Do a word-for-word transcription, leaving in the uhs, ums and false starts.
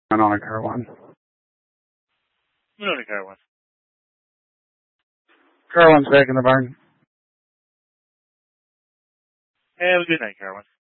I on a car one. I'm on a car one. Car one's back in the barn. Have a good night, car one.